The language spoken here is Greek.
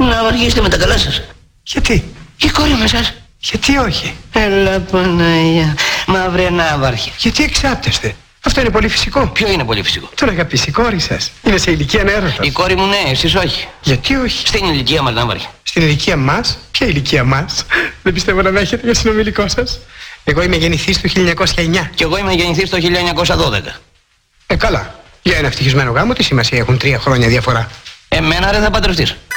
να αργήσετε με τα καλά σας. Γιατί? Η κόρη με σας. Γιατί όχι? Έλα Παναγία, μαύρη ναύαρχη. Γιατί εξάπτεστε? Αυτό είναι πολύ φυσικό. Ποιο είναι πολύ φυσικό? Τον αγαπήσει η κόρη σας. Είναι σε ηλικία νεέρωτας. Η κόρη μου ναι, εσείς όχι. Γιατί όχι? Στην ηλικία μας ναύαρχη. Στην ηλικία μας? Ποια ηλικία μας? Δεν πιστεύω να με έχετε για συνομιλικό σας. Εγώ είμαι γεννηθής το 1909. Και εγώ είμαι γεννηθής το 1912. Καλά. Για ένα ευτυχισμένο γάμο τι σημασία έχουν 3 χρόνια διαφορά? Εμένα ρε θα παντρευτείς.